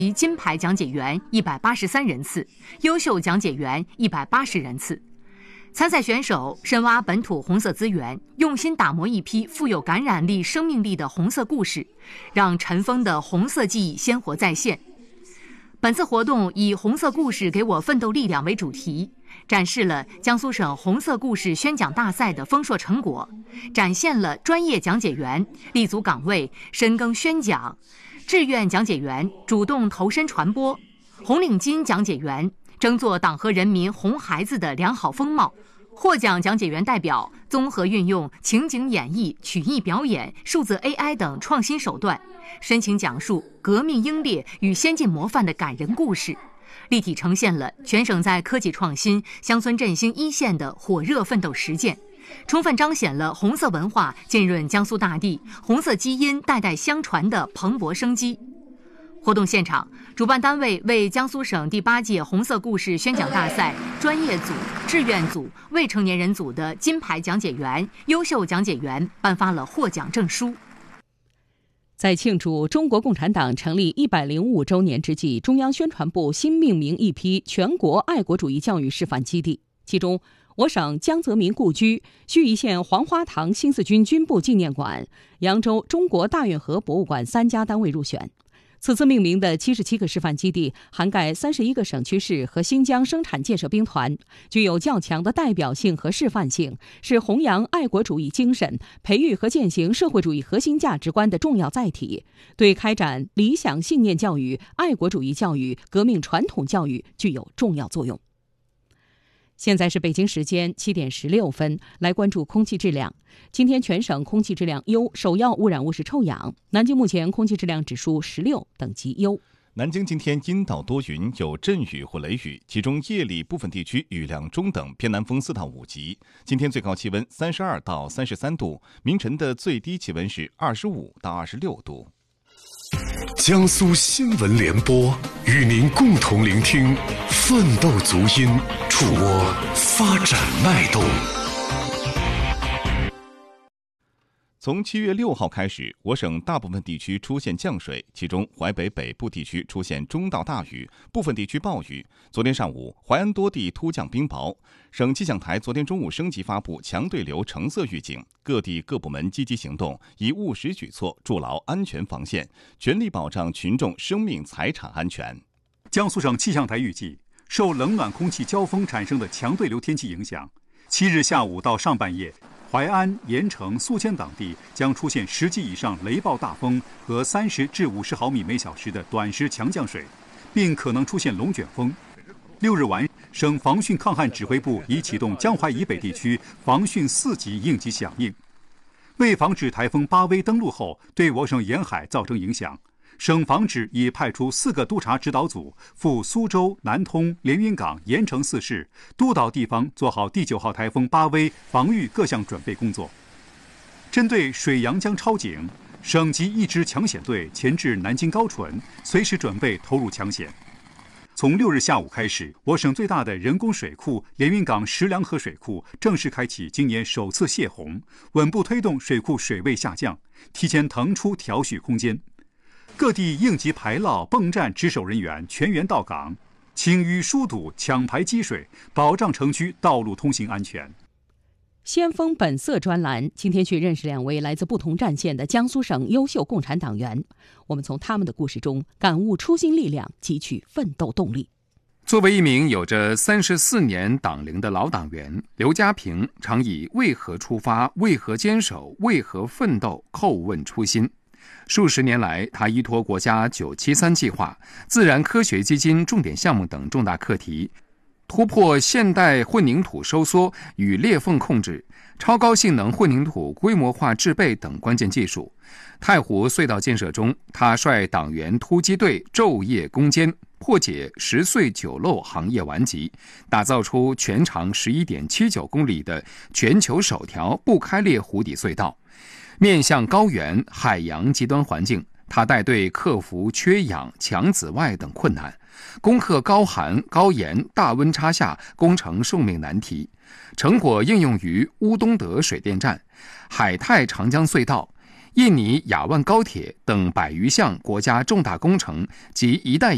金牌讲解员183人次，优秀讲解员180人次。参赛选手深挖本土红色资源，用心打磨一批富有感染力、生命力的红色故事，让尘封的红色记忆鲜活再现。本次活动以"红色故事给我奋斗力量"为主题，展示了江苏省红色故事宣讲大赛的丰硕成果，展现了专业讲解员立足岗位、深耕宣讲，志愿讲解员主动投身传播，红领巾讲解员争做党和人民红孩子的良好风貌。获奖讲解员代表综合运用情景演绎、曲艺表演、数字 AI 等创新手段，深情讲述革命英烈与先进模范的感人故事，立体呈现了全省在科技创新、乡村振兴一线的火热奋斗实践，充分彰显了红色文化浸润江苏大地、红色基因代代相传的蓬勃生机。活动现场，主办单位为江苏省第8届红色故事宣讲大赛专业组、志愿组、未成年人组的金牌讲解员、优秀讲解员颁发了获奖证书。 在庆祝中国共产党成立105周年之际，中央宣传部新命名一批全国爱国主义教育示范基地，其中我省江泽民故居、盱眙县黄花塘新四军军部纪念馆、扬州中国大运河博物馆3家单位入选。此次命名的77个示范基地涵盖31个省区市和新疆生产建设兵团，具有较强的代表性和示范性，是弘扬爱国主义精神、培育和践行社会主义核心价值观的重要载体，对开展理想信念教育、爱国主义教育、革命传统教育具有重要作用。现在是北京时间7点16分，来关注空气质量。今天全省空气质量优，首要污染物是臭氧。南京目前空气质量指数16，等级优。 南京今天阴到多云，有阵雨或雷雨，其中夜里部分地区雨量中等，偏南风4到5级。今天最高气温32到33度，明晨的最低气温是25到26度。 江苏新闻联播与您共同聆听奋斗足音，触摸发展脉动。 从7月6号开始，我省大部分地区出现降水，其中淮北北部地区出现中到大雨，部分地区暴雨。昨天上午，淮安多地突降冰雹。省气象台昨天中午升级发布强对流橙色预警，各地各部门积极行动，以务实举措筑牢安全防线，全力保障群众生命财产安全。 江苏省气象台预计，受冷暖空气交锋产生的强对流天气影响，7日下午到上半夜，淮安、盐城、宿迁等地将出现10级以上雷暴大风和30至50毫米每小时的短时强降水，并可能出现龙卷风。6日晚，省防汛抗旱指挥部已启动江淮以北地区防汛4级应急响应。为防止台风巴威登陆后对我省沿海造成影响，省防指已派出4个督察指导组赴苏州、南通、连云港、盐城4市，督导地方做好第9号台风巴威防御各项准备工作。针对水阳江超警，省级1支抢险队前至南京高淳，随时准备投入抢险。从6日下午开始，我省最大的人工水库连云港石梁河水库正式开启今年首次泄洪，稳步推动水库水位下降，提前腾出调蓄空间。各地应急排涝泵站值守人员全员到岗，清淤疏堵，抢排积水，保障城区道路通行安全。 先锋本色专栏今天去认识2位来自不同战线的江苏省优秀共产党员，我们从他们的故事中感悟初心力量，汲取奋斗动力。 作为一名有着34年党龄的老党员，刘家平常以为何出发、为何坚守、为何奋斗叩问初心。数十年来，他依托国家973计划、自然科学基金重点项目等重大课题，突破现代混凝土收缩与裂缝控制、超高性能混凝土规模化制备等关键技术。太湖隧道建设中，他率党员突击队昼夜攻坚，破解10隧9漏行业顽疾，打造出全长11.79公里的全球首条不开裂湖底隧道。面向高原、海洋极端环境，他带队克服缺氧、强紫外等困难，攻克高寒、高盐、大温差下工程寿命难题，成果应用于乌东德水电站、海泰长江隧道、印尼雅万高铁等100余项国家重大工程及一带